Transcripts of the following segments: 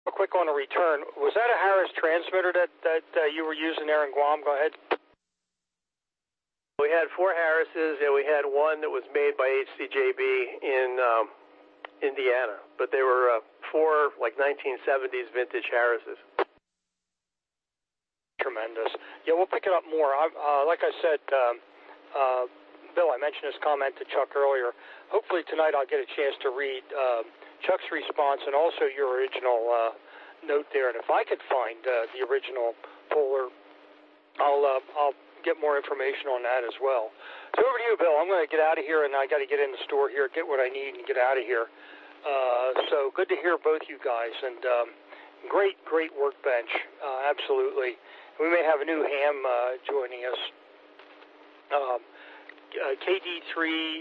Real quick on the return, was that a Harris transmitter that you were using there in Guam? Go ahead. We had 4 Harrises, and we had one that was made by HCJB in Indiana, but they were 4 like 1970s vintage Harrises. Tremendous. Yeah, we'll pick it up more. Like I said, Bill, I mentioned his comment to Chuck earlier. Hopefully tonight I'll get a chance to read Chuck's response and also your original note there. And if I could find the original Polar, I'll get more information on that as well. So over to you, Bill. I'm going to get out of here, and I got to get in the store here, get what I need, and get out of here. So good to hear both you guys, and great workbench, absolutely. We may have a new ham joining us. KD3,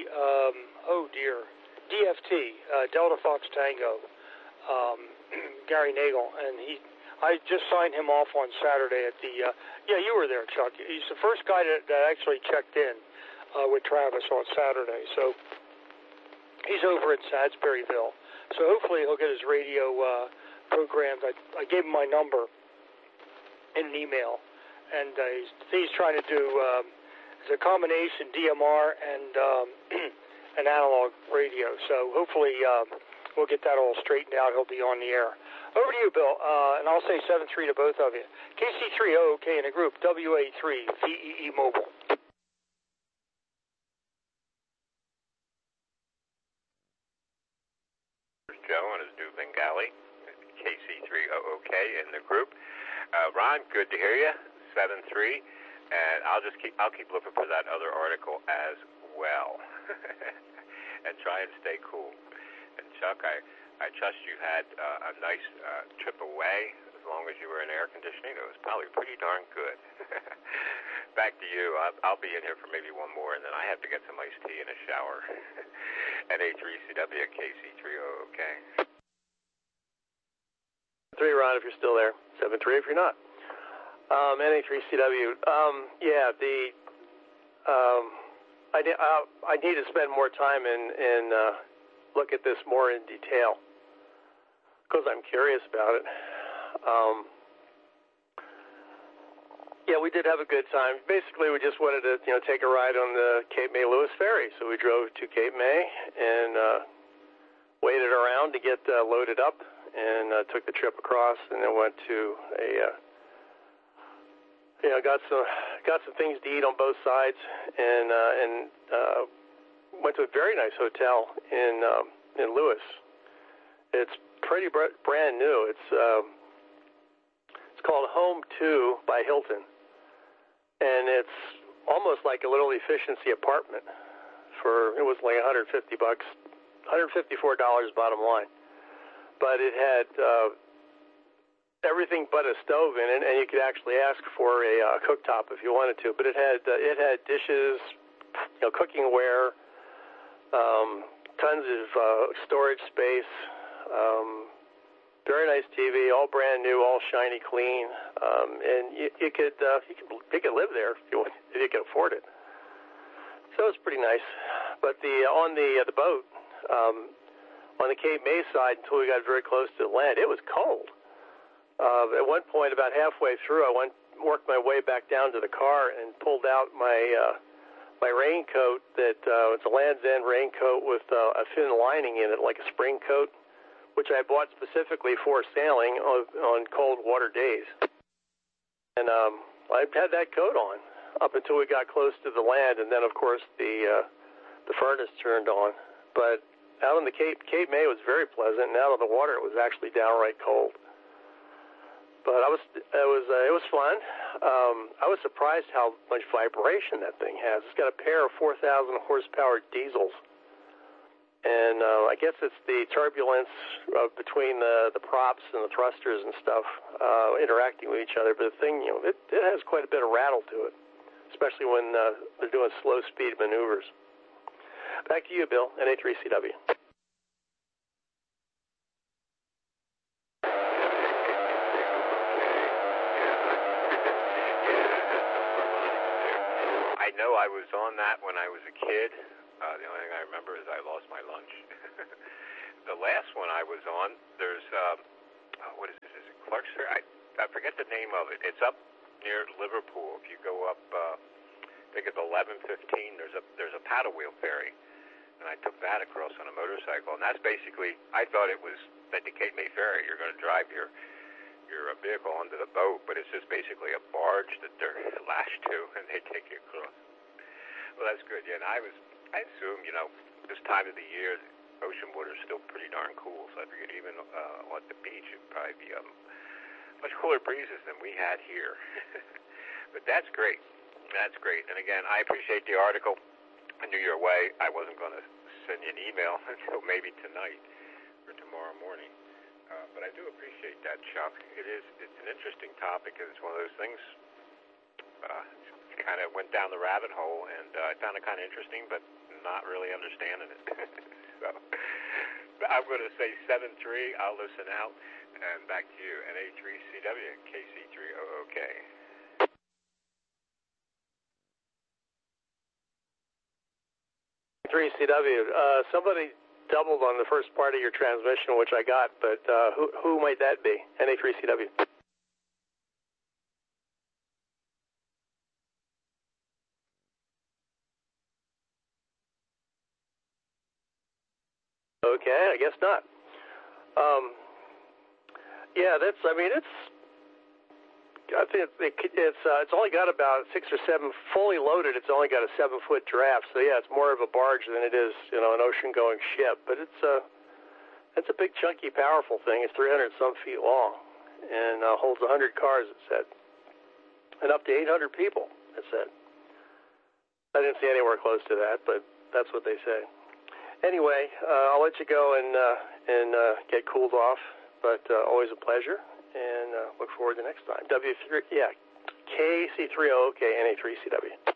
DFT, Delta Fox Tango, Gary Nagel, and I just signed him off on Saturday at the, you were there, Chuck. He's the first guy that actually checked in with Travis on Saturday. So he's over in Sadsburyville. So hopefully he'll get his radio programmed. I gave him my number in an email, and he's trying to do it's a combination DMR and an analog radio. So hopefully we'll get that all straightened out. He'll be on the air. Over to you, Bill, and I'll say 7-3 to both of you. KC3 OOK in a group, WA3 VEE Mobile. Joe and his new Bengali, KC3 OOK in the group. Ron, good to hear you, 7-3, and I'll keep looking for that other article as well, and try and stay cool. And Chuck, I trust you had a nice trip away. As long as you were in air conditioning, it was probably pretty darn good. Back to you. I'll be in here for maybe one more, and then I have to get some iced tea and a shower. NA3CW at KC3OOK. 3, Ron, if you're still there. 7-3 if you're not. NA3CW. I need to spend more time and look at this more in detail because I'm curious about it. We did have a good time. Basically, we just wanted to, take a ride on the Cape May Lewis ferry. So we drove to Cape May and waited around to get loaded up, and took the trip across, and then went to got some things to eat on both sides, and went to a very nice hotel in Lewis. It's pretty brand new. It's called Home 2 by Hilton, and it's almost like a little efficiency apartment. It was like $154 bottom line, but it had everything but a stove in it, and you could actually ask for a cooktop if you wanted to. But it had dishes, cookingware, tons of storage space. Very nice TV, all brand new, all shiny clean, and you could live there if you could afford it. So it was pretty nice. But on the boat, on the Cape May side, until we got very close to the land, it was cold. At one point, about halfway through, I worked my way back down to the car and pulled out my raincoat. It's a Land's End raincoat with a thin lining in it, like a spring coat, which I bought specifically for sailing on cold water days. And I had that coat on up until we got close to the land, and then, of course, the furnace turned on. But out on the Cape May was very pleasant, and out on the water it was actually downright cold. But it was fun. I was surprised how much vibration that thing has. It's got a pair of 4,000 horsepower diesels, and I guess it's the turbulence between the props and the thrusters and stuff interacting with each other. But the thing, it has quite a bit of rattle to it, especially when they're doing slow speed maneuvers. Back to you, Bill, NA3CW. I know I was on that when I was a kid. The only thing I remember is I lost my lunch. The last one I was on, there's, what is this? Is it Clarksburg? I forget the name of it. It's up near Liverpool. If you go up, I think it's 11:15. There's a paddle wheel ferry, and I took that across on a motorcycle. And that's basically, I thought it was like the Cape May Ferry. You're going to drive your vehicle onto the boat, but it's just basically a barge that they're lashed to, and they take you across. Well, that's good. Yeah, and I assume, this time of the year, ocean water is still pretty darn cool, so I figured even on the beach it'd probably be much cooler breezes than we had here. But that's great. That's great. And again, I appreciate the article. I knew your way. I wasn't going to send you an email until maybe tonight or tomorrow morning. But I do appreciate that, Chuck. It's an interesting topic, and it's one of those things kind of went down the rabbit hole, and I found it kind of interesting, but not really understanding it. So I'm going to say 7-3. I'll listen out. And back to you, NA3CW, KC3OOK. 3CW. Somebody doubled on the first part of your transmission, which I got, but who might that be? NA3CW. Okay, I guess not. I think it's only got about 6 or 7 fully loaded. It's only got a 7-foot draft, so yeah, it's more of a barge than it is, an ocean-going ship. But it's a big, chunky, powerful thing. It's 300 some feet long and holds 100 cars. It said, and up to 800 people. It said. I didn't see anywhere close to that, but that's what they say. Anyway, I'll let you go and get cooled off, but always a pleasure, and look forward to next time. KC3OOK, NA3CW.